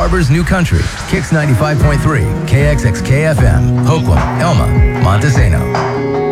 Harbor's New Country, Kicks 95.3, KXXK FM, Hoquiam, Elma, Montesano.